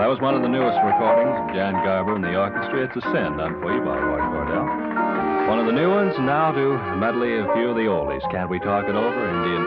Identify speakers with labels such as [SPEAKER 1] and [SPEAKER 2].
[SPEAKER 1] that was one of the newest recordings of Jan Garber and the orchestra. It's Ascend, done for you by Roy Cordell. One of the new ones, now to a medley of a few of the oldies. Can't We Talk It Over? Indian